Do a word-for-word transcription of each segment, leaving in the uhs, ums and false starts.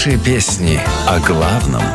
Лучшие песни о главном.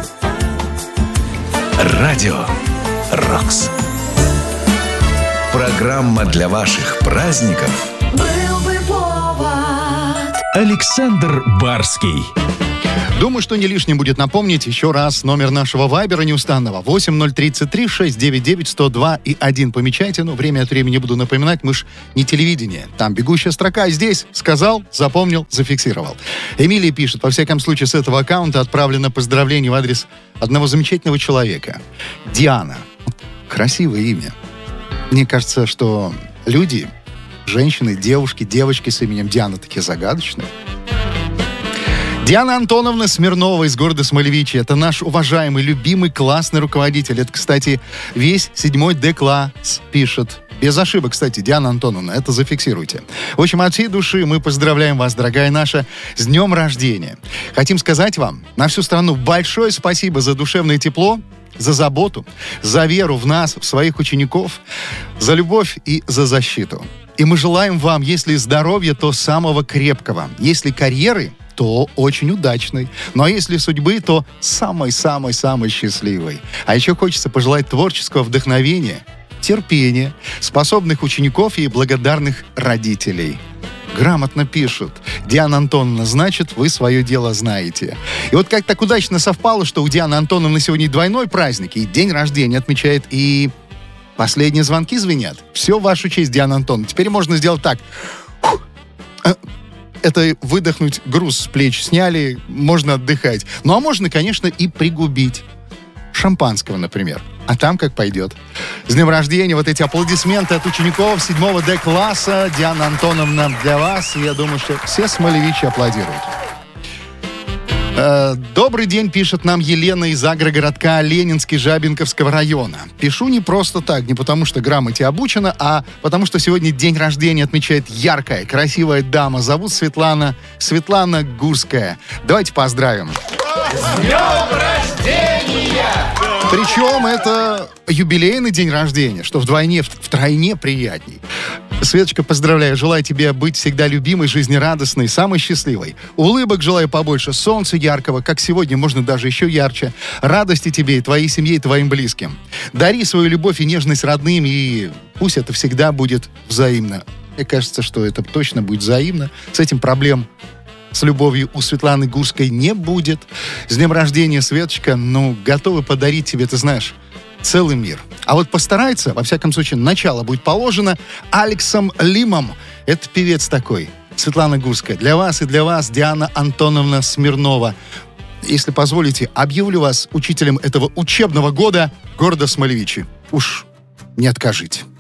Радио «Рокс». Программа для ваших праздников. Был бы повод. Александр Барский. Думаю, что не лишним будет напомнить еще раз номер нашего вайбера неустанного. восемь ноль тридцать три шестьсот девяносто девять сто два и один. Помечайте, но время от времени буду напоминать, мы ж не телевидение. Там бегущая строка, а здесь сказал, запомнил, зафиксировал. Эмилия пишет, во всяком случае, с этого аккаунта отправлено поздравление в адрес одного замечательного человека. Диана. Красивое имя. Мне кажется, что люди, женщины, девушки, девочки с именем Диана такие загадочные. Диана Антоновна Смирнова из города Смолевичи. Это наш уважаемый, любимый, классный руководитель. Это, кстати, весь седьмой Д-класс пишет. Без ошибок, кстати, Диана Антоновна, это зафиксируйте. В общем, от всей души мы поздравляем вас, дорогая наша, с днем рождения. Хотим сказать вам на всю страну большое спасибо за душевное тепло, за заботу, за веру в нас, в своих учеников, за любовь и за защиту. И мы желаем вам, если здоровья, то самого крепкого. Если карьеры, то очень удачной. Ну а если судьбы, то самой-самой-самой счастливой. А еще хочется пожелать творческого вдохновения, терпения, способных учеников и благодарных родителей. Грамотно пишут. Диана Антоновна, значит, вы свое дело знаете. И вот как так удачно совпало, что у Дианы Антоновны сегодня двойной праздник, и день рождения отмечает, и последние звонки звенят. Все в вашу честь, Диана Антоновна. Теперь можно сделать так. Это выдохнуть, груз с плеч сняли, можно отдыхать. Ну, а можно, конечно, и пригубить. Шампанского, например. А там как пойдет. С днем рождения, вот эти аплодисменты от учеников седьмого Д-класса. Диана Антоновна, для вас. И я думаю, что все смолевичи аплодируют. Э, добрый день, пишет нам Елена из агрогородка Ленинский Жабинковского района. Пишу не просто так, не потому что грамоте обучена, а потому что сегодня день рождения отмечает яркая, красивая дама. Зовут Светлана, Светлана Гурская. Давайте поздравим. С днем рождения! Причем это юбилейный день рождения, что вдвойне, втройне приятней. Светочка, поздравляю, желаю тебе быть всегда любимой, жизнерадостной, самой счастливой. Улыбок желаю побольше, солнца яркого, как сегодня, можно даже еще ярче. Радости тебе и твоей семье, и твоим близким. Дари свою любовь и нежность родным, и пусть это всегда будет взаимно. Мне кажется, что это точно будет взаимно. С этим проблем с любовью у Светланы Гурской не будет. С днем рождения, Светочка, ну, готовы подарить тебе, ты знаешь, целый мир. А вот постарается, во всяком случае, начало будет положено Алексом Лимом. Это певец такой, Светлана Гурская. Для вас и для вас Диана Антоновна Смирнова. Если позволите, объявлю вас учителем этого учебного года города Смолевичи. Уж не откажите.